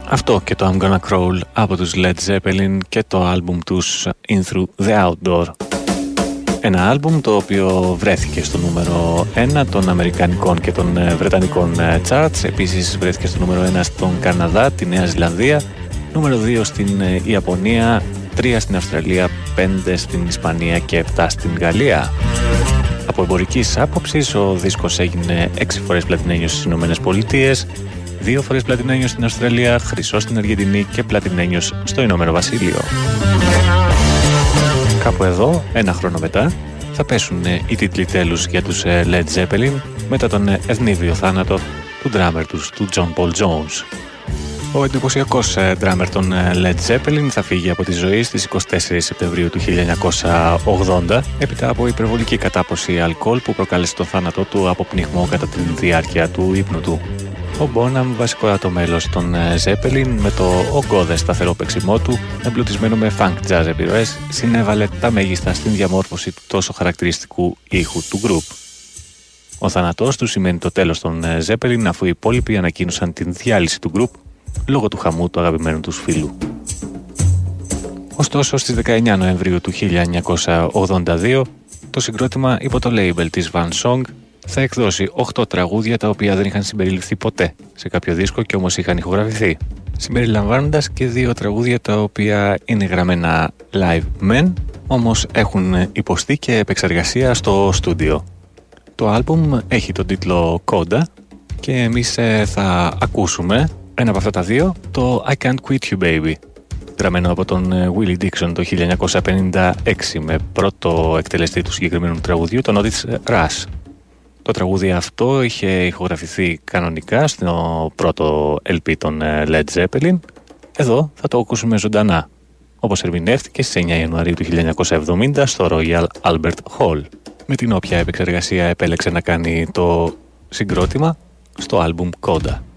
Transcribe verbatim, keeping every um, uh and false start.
Αυτό και το I'm Gonna Crawl από τους Led Zeppelin και το άλμπουμ τους In Through the Outdoor. Ένα άλμπουμ το οποίο βρέθηκε στο νούμερο ένα των αμερικανικών και των βρετανικών charts. Επίσης βρέθηκε στο νούμερο ένα στον Καναδά, τη Νέα Ζηλανδία, νούμερο δύο στην Ιαπωνία, τρία στην Αυστραλία, πέντε στην Ισπανία και επτά στην Γαλλία. Από εμπορικής άποψης ο δίσκος έγινε έξι φορές πλατινένιος στις Ηνωμένες Πολιτείες, δύο φορές πλατινένιος στην Αυστραλία, χρυσός στην Αργεντινή και πλατινένιος στο Ηνωμένο Βασίλειο. Κάπου εδώ, ένα χρόνο μετά, θα πέσουν οι τίτλοι τέλους για τους Led Zeppelin μετά τον ευνίβιο θάνατο του ντράμερ τους, του John Paul Jones. Ο εντυπωσιακός ντράμερ των Led Zeppelin θα φύγει από τη ζωή στις εικοστή τέταρτη Σεπτεμβρίου του χίλια εννιακόσια ογδόντα έπειτα από υπερβολική κατάπωση αλκοόλ που προκάλεσε το θάνατό του από πνιγμό κατά τη διάρκεια του ύπνου του. Ο Bonham, βασικότατο μέλος των Zeppelin, με το ογκώδες σταθερό παίξιμό του, εμπλουτισμένο με funk jazz επιρροές, συνέβαλε τα μέγιστα στην διαμόρφωση του τόσο χαρακτηριστικού ήχου του group. Ο θάνατός του σημαίνει το τέλος των Zeppelin, αφού οι υπόλοιποι ανακοίνωσαν την διάλυση του group λόγω του χαμού του αγαπημένου τους φίλου. Ωστόσο, στις δεκαεννιά Νοεμβρίου του χίλια εννιακόσια ογδόντα δύο, το συγκρότημα υπό το label της Van Song θα εκδώσει οκτώ τραγούδια τα οποία δεν είχαν συμπεριληφθεί ποτέ σε κάποιο δίσκο και όμως είχαν ηχογραφηθεί, συμπεριλαμβάνοντας και δύο τραγούδια τα οποία είναι γραμμένα live μεν, όμως έχουν υποστεί και επεξεργασία στο στούντιο. Το άλμπουμ έχει τον τίτλο Coda και εμείς θα ακούσουμε ένα από αυτά τα δύο, το I Can't Quit You Baby, γραμμένο από τον Willie Dixon το χίλια εννιακόσια πενήντα έξι με πρώτο εκτελεστή του συγκεκριμένου τραγουδιού, τον Otis Rush. Το τραγούδι αυτό είχε ηχογραφηθεί κανονικά στο πρώτο ελ πι των Led Zeppelin. Εδώ θα το ακούσουμε ζωντανά, όπως ερμηνεύτηκε στις εννιά Ιανουαρίου του χίλια εννιακόσια εβδομήντα στο Royal Albert Hall, με την όποια επεξεργασία επέλεξε να κάνει το συγκρότημα στο άλμπουμ Coda.